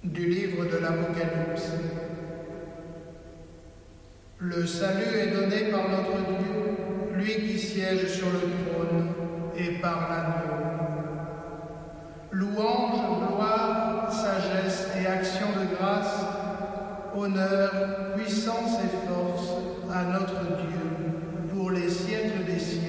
Du livre de l'Apocalypse. Le salut est donné par notre Dieu, lui qui siège sur le trône, et par l'agneau. Louange, gloire, sagesse et action de grâce, honneur, puissance et force à notre Dieu pour les siècles des siècles.